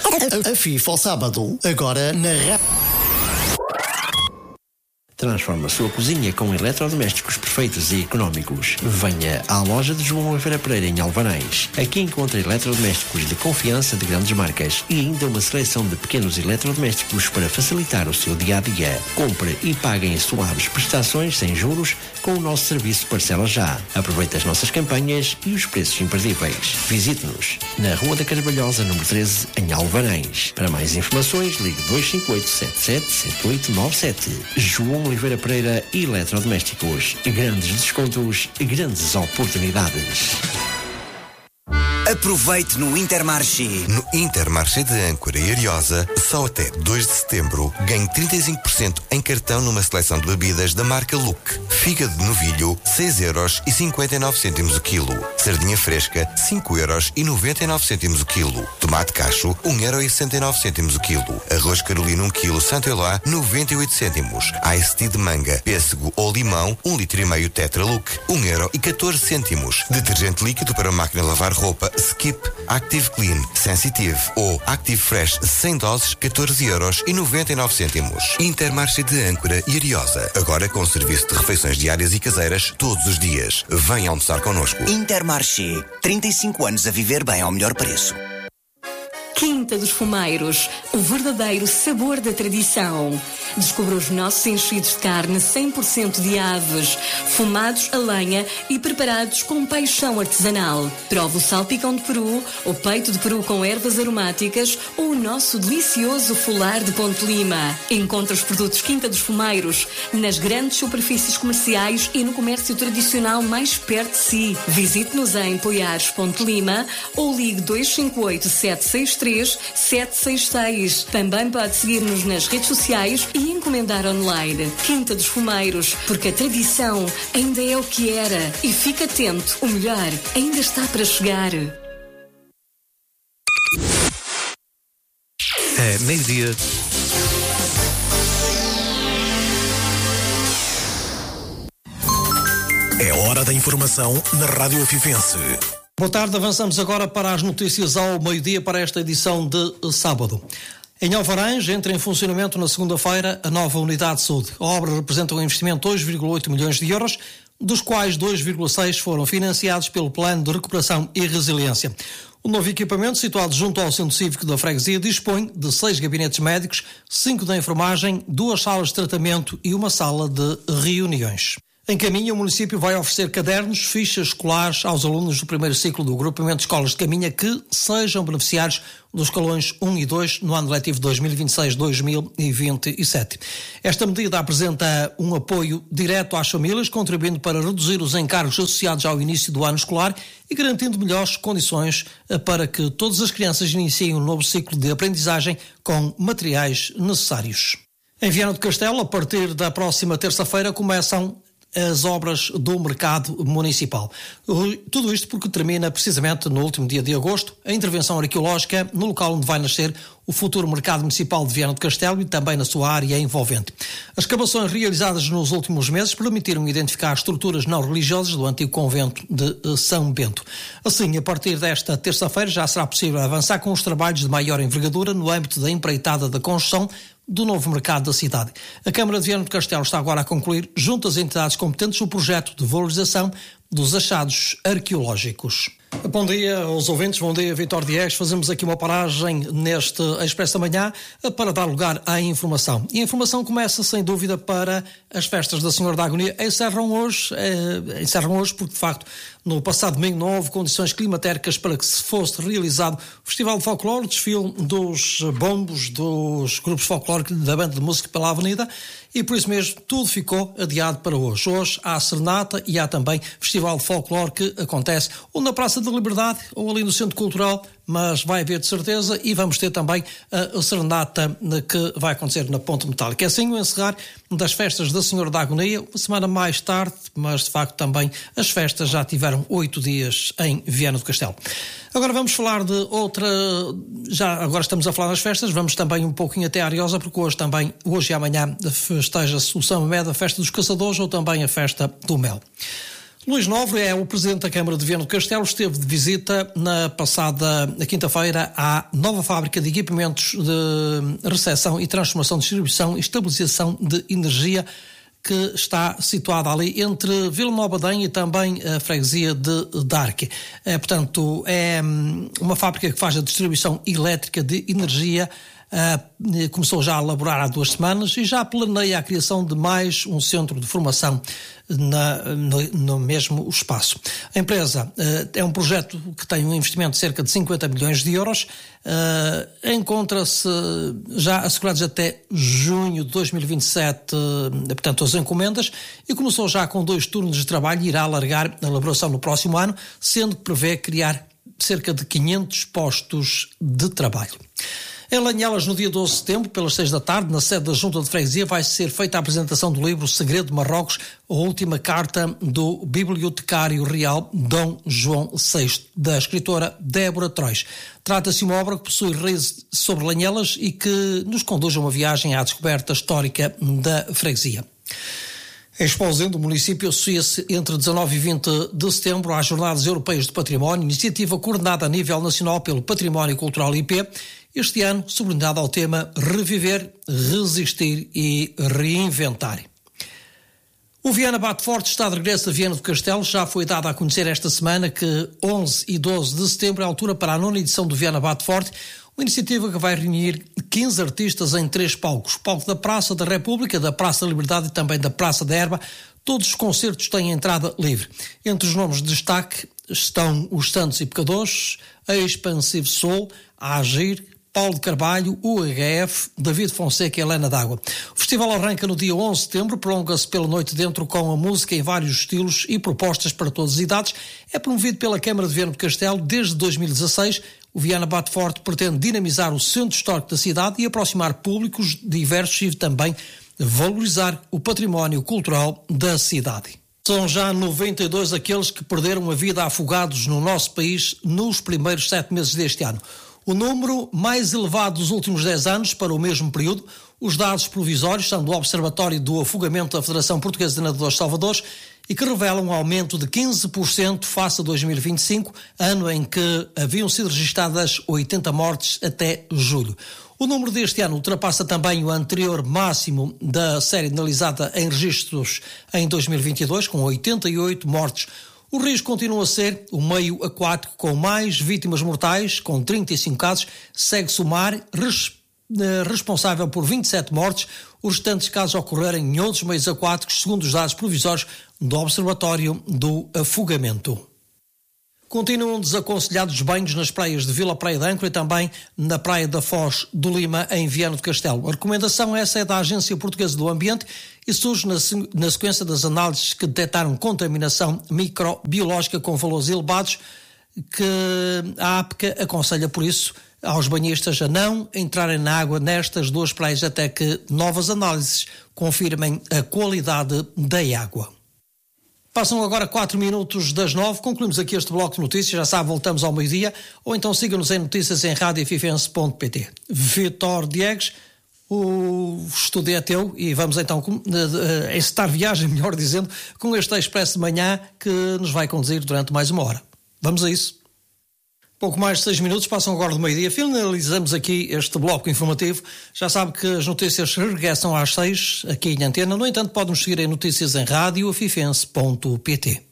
A FIFA ao sábado, agora na Transforma a sua cozinha com eletrodomésticos perfeitos e económicos. Venha à loja de João Oliveira Pereira em Alvarães. Aqui encontra eletrodomésticos de confiança de grandes marcas e ainda uma seleção de pequenos eletrodomésticos para facilitar o seu dia-a-dia. Compre e pague em suaves prestações sem juros com o nosso serviço Parcela Já. Aproveite as nossas campanhas e os preços imperdíveis. Visite-nos na Rua da Carvalhosa, número 13, em Alvarães. Para mais informações, ligue 258-777897. João Oliveira Pereira Eletrodomésticos. Grandes descontos, grandes oportunidades. Aproveite no Intermarché. No Intermarché de Âncora e Ariosa, só até 2 de setembro, ganhe 35% em cartão numa seleção de bebidas da marca Look. Fígado de novilho, 6,59€ o quilo. Sardinha fresca, 5,99€ o quilo. Tomate cacho, 1,69€ o quilo. Arroz Carolina 1 kg Santo Elá, 98 cêntimos. Ice Tea de manga, pêssego ou limão, 1,5 litro Tetra Look, 1,14€. Detergente líquido para máquina de lavar roupa Skip, Active Clean, Sensitive ou Active Fresh 100 doses, 14,99€. Intermarché de Âncora e Ariosa, agora com serviço de refeições diárias e caseiras todos os dias. Venha almoçar connosco. Intermarché, 35 anos a viver bem ao melhor preço. Quinta dos Fumeiros, o verdadeiro sabor da tradição. Descubra os nossos enchidos de carne 100% de aves, fumados a lenha e preparados com paixão artesanal. Prove o salpicão de peru, o peito de peru com ervas aromáticas ou o nosso delicioso folar de Ponte Lima. Encontre os produtos Quinta dos Fumeiros nas grandes superfícies comerciais e no comércio tradicional mais perto de si. Visite-nos em Poiares, Ponte Lima ou ligue 258-763-766. Também pode seguir-nos nas redes sociais e encomendar online. Quinta dos Fumeiros, porque a tradição ainda é o que era. E fique atento, o melhor ainda está para chegar. É meio-dia. É hora da informação na Rádio Afifense. Boa tarde, avançamos agora para as notícias ao meio-dia para esta edição de sábado. Em Alvarães, entra em funcionamento na segunda-feira a nova unidade de saúde. A obra representa um investimento de 2,8 milhões de euros, dos quais 2,6 foram financiados pelo Plano de Recuperação e Resiliência. O novo equipamento, situado junto ao Centro Cívico da Freguesia, dispõe de 6 gabinetes médicos, 5 de enfermagem, 2 salas de tratamento e uma sala de reuniões. Em caminho, o município vai oferecer cadernos, fichas escolares aos alunos do primeiro ciclo do agrupamento de escolas de Caminha que sejam beneficiários dos escalões 1 e 2 no ano letivo 2026-2027. Esta medida apresenta um apoio direto às famílias, contribuindo para reduzir os encargos associados ao início do ano escolar e garantindo melhores condições para que todas as crianças iniciem um novo ciclo de aprendizagem com materiais necessários. Em Viana do Castelo, a partir da próxima terça-feira, começam as obras do mercado municipal. Tudo isto porque termina precisamente no último dia de agosto a intervenção arqueológica no local onde vai nascer o futuro mercado municipal de Viana do Castelo e também na sua área envolvente. As escavações realizadas nos últimos meses permitiram identificar estruturas não religiosas do antigo convento de São Bento. Assim, a partir desta terça-feira já será possível avançar com os trabalhos de maior envergadura no âmbito da empreitada da construção do novo mercado da cidade. A Câmara de Viana do Castelo está agora a concluir, junto às entidades competentes, o projeto de valorização dos achados arqueológicos. Bom dia aos ouvintes, bom dia Vítor Dias. Fazemos aqui uma paragem neste Expresso da Manhã para dar lugar à informação. E a informação começa sem dúvida para as festas da Senhora da Agonia. Encerram hoje porque de facto no passado domingo não houve condições climatéricas para que se fosse realizado o Festival de Folclore, o desfile dos bombos dos grupos folclóricos da Banda de Música pela Avenida, e por isso mesmo tudo ficou adiado para hoje. Hoje há serenata e há também Festival de Folclore que acontece ou na Praça da Liberdade ou ali no Centro Cultural, mas vai haver de certeza, e vamos ter também a serenata que vai acontecer na Ponte Metálica. É assim o encerrar das festas da Senhora da Agonia, uma semana mais tarde, mas de facto também as festas já tiveram 8 dias em Viana do Castelo. Agora vamos falar de outra, agora estamos a falar das festas, vamos também um pouquinho até a Ariosa, porque hoje e amanhã festeja-se o São Médio, a festa dos caçadores ou também a festa do mel. Luís Nobre é o Presidente da Câmara de Viana do Castelo, esteve de visita na passada quinta-feira à nova fábrica de equipamentos de recepção e transformação, distribuição e estabilização de energia que está situada ali entre Vila Nova de Adém e também a freguesia de Darque. Portanto, é uma fábrica que faz a distribuição elétrica de energia. Começou já a elaborar há 2 semanas e já planeia a criação de mais um centro de formação no mesmo espaço. A empresa é um projeto que tem um investimento de cerca de 50 milhões de euros, encontra-se já assegurados até junho de 2027, portanto, as encomendas, e começou já com 2 turnos de trabalho e irá alargar a elaboração no próximo ano, sendo que prevê criar cerca de 500 postos de trabalho. Em Lanhelas, no dia 12 de setembro, pelas 6 da tarde, na sede da Junta de Freguesia, vai ser feita a apresentação do livro Segredo de Marrocos, a última carta do bibliotecário real Dom João VI, da escritora Débora Trois. Trata-se de uma obra que possui raízes sobre Lanhelas e que nos conduz a uma viagem à descoberta histórica da freguesia. Em Esposende, o município associa-se entre 19 e 20 de setembro às Jornadas Europeias de Património, iniciativa coordenada a nível nacional pelo Património Cultural IP, este ano sublinhado ao tema Reviver, Resistir e Reinventar. O Viana Bate Forte está de regresso a Viana do Castelo. Já foi dado a conhecer esta semana que 11 e 12 de setembro é a altura para a 9ª edição do Viana Bate Forte, uma iniciativa que vai reunir 15 artistas em 3 palcos. O palco da Praça da República, da Praça da Liberdade e também da Praça da Erva. Todos os concertos têm entrada livre. Entre os nomes de destaque estão os Santos e Pecadores, a Expansive Soul, a Agir, Paulo de Carvalho, UHF, David Fonseca e Helena D'Água. O festival arranca no dia 11 de setembro, prolonga-se pela noite dentro com a música em vários estilos e propostas para todas as idades. É promovido pela Câmara de Viana do Castelo desde 2016. O Viana Bate Forte pretende dinamizar o centro histórico da cidade e aproximar públicos diversos e também valorizar o património cultural da cidade. São já 92 aqueles que perderam a vida afogados no nosso país nos primeiros 7 meses deste ano. O número mais elevado dos últimos 10 anos para o mesmo período. Os dados provisórios são do Observatório do Afogamento da Federação Portuguesa de Nadadores Salvadores e que revelam um aumento de 15% face a 2025, ano em que haviam sido registradas 80 mortes até julho. O número deste ano ultrapassa também o anterior máximo da série analisada em registros em 2022, com 88 mortes. O risco continua a ser o meio aquático com mais vítimas mortais, com 35 casos, segue-se o mar, responsável por 27 mortes, os restantes casos ocorrerem em outros meios aquáticos, segundo os dados provisórios do Observatório do Afogamento. Continuam desaconselhados os banhos nas praias de Vila Praia de Âncora e também na Praia da Foz do Lima, em Viana do Castelo. A recomendação essa é da Agência Portuguesa do Ambiente e surge na sequência das análises que detectaram contaminação microbiológica com valores elevados, que a APCA aconselha, por isso, aos banhistas a não entrarem na água nestas 2 praias até que novas análises confirmem a qualidade da água. Passam agora 4 minutos das 9, concluímos aqui este bloco de notícias, já sabe, voltamos ao meio-dia, ou então siga-nos em notícias em radiofifense.pt. Vitor Diegues, o estúdio é teu e vamos então encetar viagem, melhor dizendo, com este Expresso de Manhã que nos vai conduzir durante mais 1 hora. Vamos a isso. Pouco mais de 6 minutos, passam agora do meio-dia. Finalizamos aqui este bloco informativo. Já sabe que as notícias regressam às 6 aqui em antena. No entanto, pode nos seguir em notícias em radiofifense.pt.